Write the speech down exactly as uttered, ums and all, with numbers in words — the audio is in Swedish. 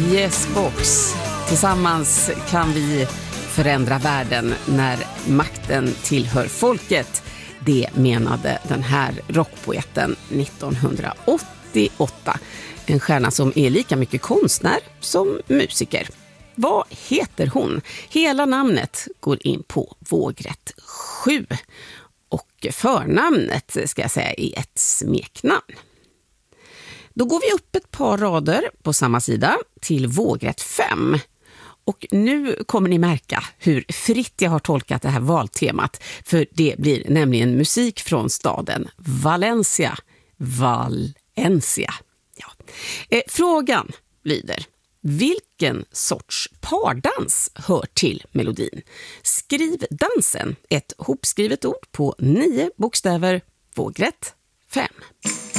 Yes Box. Tillsammans kan vi förändra världen när makten tillhör folket. Det menade den här rockpoeten nittonhundraåttioåtta. En stjärna som är lika mycket konstnär som musiker. Vad heter hon? Hela namnet går in på vågrätt sju. Och förnamnet ska jag säga är ett smeknamn. Då går vi upp ett par rader på samma sida till vågrätt fem. Och nu kommer ni märka hur fritt jag har tolkat det här valtemat. För det blir nämligen musik från staden Valencia. Valencia. Ja. Eh, frågan lyder: vilken sorts pardans hör till melodin? Skriv dansen, ett hopskrivet ord på nio bokstäver, vågrätt fem.